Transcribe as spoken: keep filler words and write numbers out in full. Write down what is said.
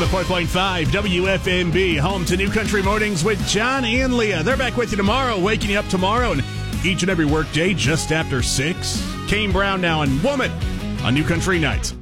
one oh four point five W F M B, home to New Country Mornings with John and Leah. They're back with you tomorrow, waking you up tomorrow and each and every workday just after six. Kane Brown now and Woman on New Country Nights.